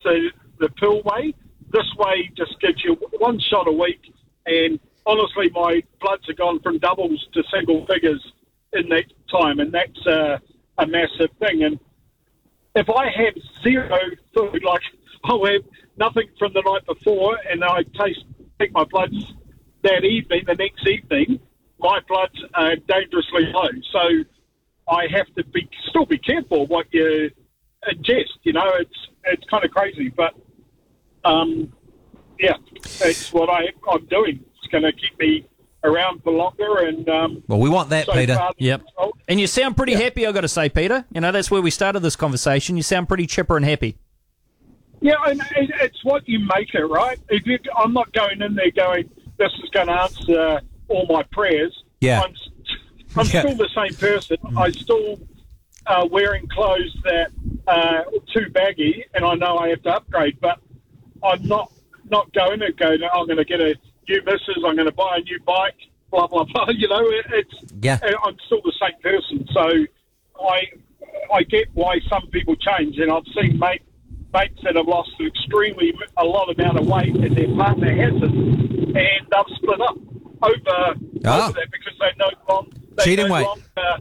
the pill way. This way just gives you one shot a week, and honestly, my bloods have gone from doubles to single figures in that time, and that's a massive thing. And if I have zero food, like I'll have nothing from the night before, and I take my bloods that evening, the next evening, my bloods are dangerously low. So I have to still be careful what you ingest. You know, it's kind of crazy, but yeah, it's what I'm doing. It's going to keep me around for longer. And well, we want that, so Peter. Yep. And you sound pretty happy, I've got to say, Peter. You know, that's where we started this conversation. You sound pretty chipper and happy. Yeah, and it's what you make it, right? I'm not going in there going, this is going to answer all my prayers. Yeah. I'm still the same person. I still wearing clothes that are too baggy, and I know I have to upgrade, but I'm not going to go, I'm going to get a new missus, I'm going to buy a new bike, blah, blah, blah. You know, I'm still the same person. So I get why some people change, and I've seen mates that have lost a lot amount of weight, and their partner hasn't, and they've split up over that because they no longer cheating weight.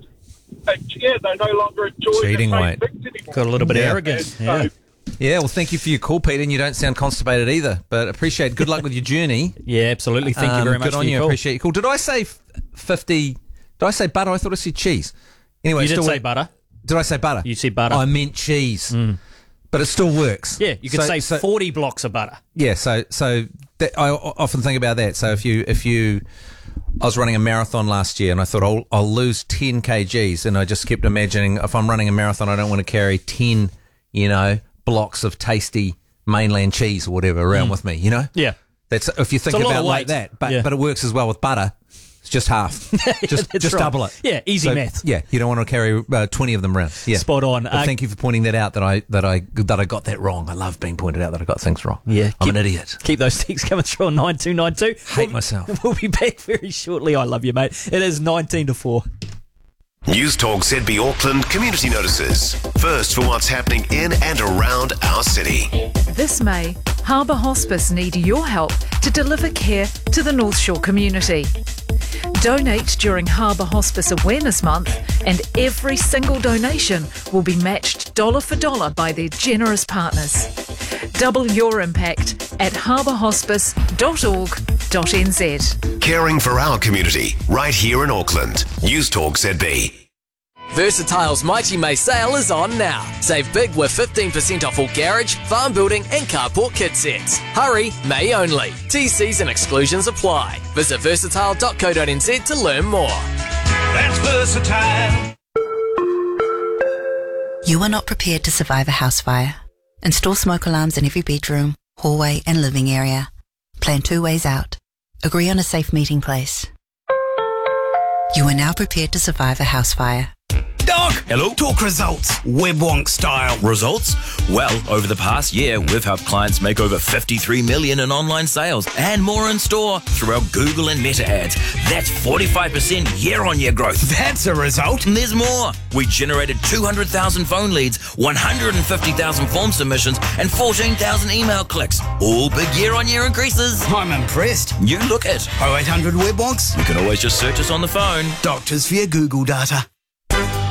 They no longer enjoy cheating the same weight. things anymore. Got a little bit of arrogance. And Yeah, well, thank you for your call, Peter, and you don't sound constipated either, but appreciate it. Good luck with your journey. Yeah, absolutely. Thank you very much good on for you. your call. Appreciate your call. Did I say 50? Did I say butter? I thought I said cheese. Anyway, You did say butter. Did I say butter? You said butter. I meant cheese. But it still works. Yeah, you could say 40 blocks of butter. Yeah, so that, I often think about that. So if you I was running a marathon last year, and I thought I'll lose 10 kgs, and I just kept imagining if I'm running a marathon, I don't want to carry 10, blocks of tasty mainland cheese or whatever around with me. Yeah. That's if you think It's a lot about of it like weight. that. But Yeah. but it works as well with butter. It's just half. just That's right. double it. Yeah, easy So, math. Yeah, you don't want to carry 20 of them around. Yeah, Spot on. But thank you for pointing that out. That I got that wrong. I love being pointed out that I got things wrong. Yeah, I'm an idiot. Keep those texts coming through on 9292. Hate myself. We'll be back very shortly. I love you, mate. It is 19 to 4. News Talk ZB Auckland community notices. First for what's happening in and around our city. This May, Harbour Hospice need your help to deliver care to the North Shore community. Donate during Harbour Hospice Awareness Month, and every single donation will be matched dollar for dollar by their generous partners. Double your impact at harbourhospice.org.nz. Caring for our community right here in Auckland. News Talk ZB. Versatile's Mighty May sale is on now. Save big with 15% off all garage, farm building and carport kit sets. Hurry, May only. TCs and exclusions apply. Visit versatile.co.nz to learn more. That's Versatile. You are not prepared to survive a house fire. Install smoke alarms in every bedroom, hallway and living area. Plan 2 ways out. Agree on a safe meeting place. You are now prepared to survive a house fire. Doc! Hello? Talk results. WebWonk style. Results? Well, over the past year, we've helped clients make over 53 million in online sales and more in store through our Google and Meta ads. That's 45% year-on-year growth. That's a result. And there's more. We generated 200,000 phone leads, 150,000 form submissions, and 14,000 email clicks. All big year-on-year increases. I'm impressed. You look it. 0800 WebWonks. You can always just search us on the phone. Doctors for your Google data.